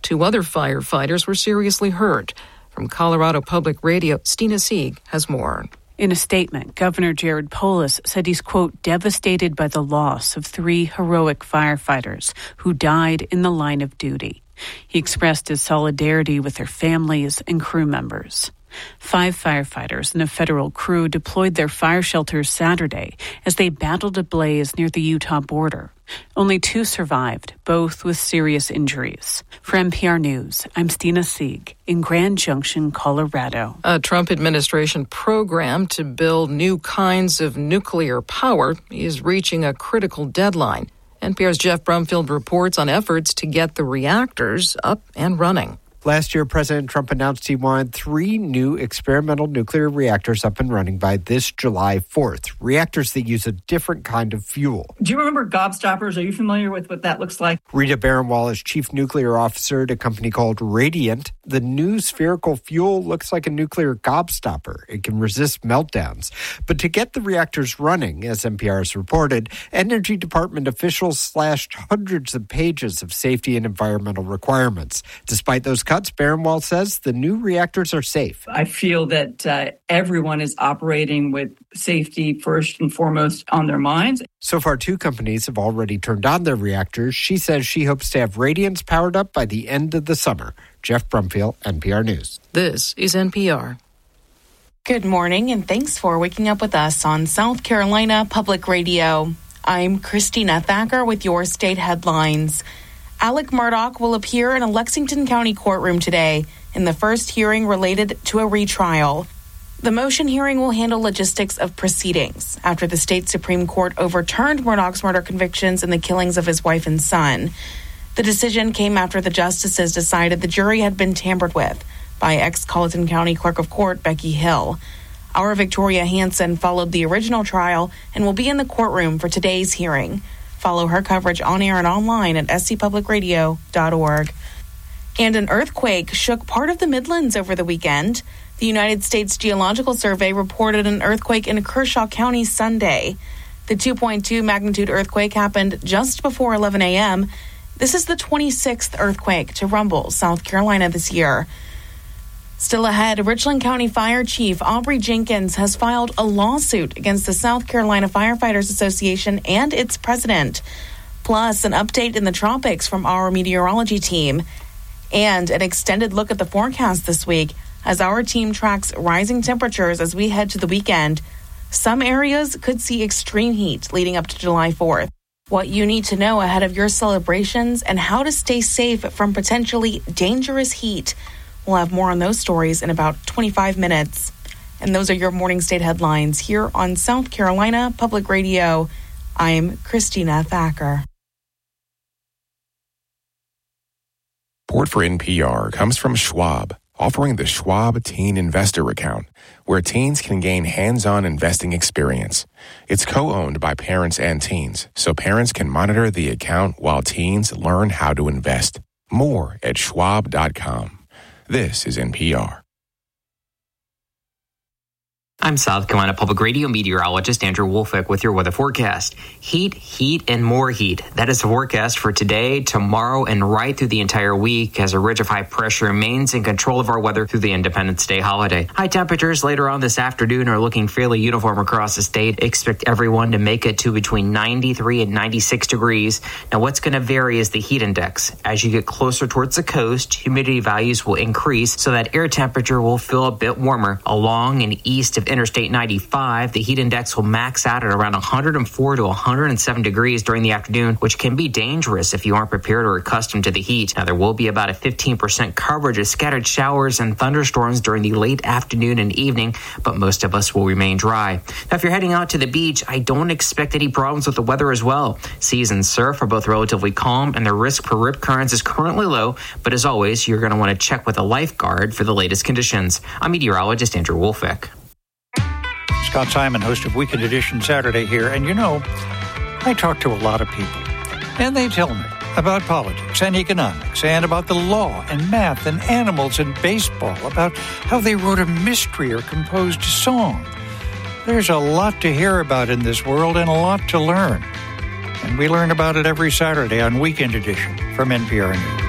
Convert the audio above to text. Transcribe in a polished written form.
2 other firefighters were seriously hurt. From Colorado Public Radio, Stina Sieg has more. In a statement, Governor Jared Polis said he's, quote, devastated by the loss of 3 heroic firefighters who died in the line of duty. He expressed his solidarity with their families and crew members. 5 firefighters and a federal crew deployed their fire shelters Saturday as they battled a blaze near the Utah border. Only 2 survived, both with serious injuries. For NPR News, I'm Stina Sieg in Grand Junction, Colorado. A Trump administration program to build new kinds of nuclear power is reaching a critical deadline. NPR's Jeff Brumfield reports on efforts to get the reactors up and running. Last year, President Trump announced he wanted 3 new experimental nuclear reactors up and running by this July 4th, reactors that use a different kind of fuel. Do you remember gobstoppers? Are you familiar with what that looks like? Rita Baron-Wall is chief nuclear officer at a company called Radiant. The new spherical fuel looks like a nuclear gobstopper. It can resist meltdowns. But to get the reactors running, as NPR has reported, Energy Department officials slashed hundreds of pages of safety and environmental requirements. Despite those cuts, Baron-Wall says the new reactors are safe. I feel that everyone is operating with safety first and foremost on their minds. So far, 2 companies have already turned on their reactors. She says she hopes to have Radiance powered up by the end of the summer. Jeff Brumfield, NPR News. This is NPR. Good morning, and thanks for waking up with us on South Carolina Public Radio. I'm Christina Thacker with your state headlines. Alec Murdaugh will appear in a Lexington County courtroom today in the first hearing related to a retrial. The motion hearing will handle logistics of proceedings after the state Supreme Court overturned Murdaugh's murder convictions in the killings of his wife and son. The decision came after the justices decided the jury had been tampered with by ex-Colleton County Clerk of Court Becky Hill. Our Victoria Hansen followed the original trial and will be in the courtroom for today's hearing. Follow her coverage on air and online at scpublicradio.org. And an earthquake shook part of the Midlands over the weekend. The United States Geological Survey reported an earthquake in Kershaw County Sunday. The 2.2 magnitude earthquake happened just before 11 a.m. This is the 26th earthquake to rumble South Carolina this year. Still ahead, Richland County Fire Chief Aubrey Jenkins has filed a lawsuit against the South Carolina Firefighters Association and its president. Plus, an update in the tropics from our meteorology team. And an extended look at the forecast this week as our team tracks rising temperatures as we head to the weekend. Some areas could see extreme heat leading up to July 4th. What you need to know ahead of your celebrations and how to stay safe from potentially dangerous heat. We'll have more on those stories in about 25 minutes. And those are your morning state headlines here on South Carolina Public Radio. I'm Christina Thacker. Support for NPR comes from Schwab, offering the Schwab Teen Investor Account, where teens can gain hands-on investing experience. It's co-owned by parents and teens, so parents can monitor the account while teens learn how to invest. More at schwab.com. This is NPR. I'm South Carolina Public Radio meteorologist Andrew Wolfick with your weather forecast. Heat, and more heat. That is the forecast for today, tomorrow, and right through the entire week as a ridge of high pressure remains in control of our weather through the Independence Day holiday. High temperatures later on this afternoon are looking fairly uniform across the state. Expect everyone to make it to between 93 and 96 degrees. Now, what's going to vary is the heat index. As you get closer towards the coast, humidity values will increase so that air temperature will feel a bit warmer. Along and east of Interstate 95, the heat index will max out at around 104 to 107 degrees during the afternoon, which can be dangerous if you aren't prepared or accustomed to the heat. Now, there will be about a 15% coverage of scattered showers and thunderstorms during the late afternoon and evening, but most of us will remain dry. Now, if you're heading out to the beach, I don't expect any problems with the weather as well. Seas and surf are both relatively calm, and the risk for rip currents is currently low, but as always, you're going to want to check with a lifeguard for the latest conditions. I'm meteorologist Andrew Wolfick. Scott Simon, host of Weekend Edition Saturday here. And you know, I talk to a lot of people, and they tell me about politics and economics and about the law and math and animals and baseball, about how they wrote a mystery or composed a song. There's a lot to hear about in this world and a lot to learn. And we learn about it every Saturday on Weekend Edition from NPR News.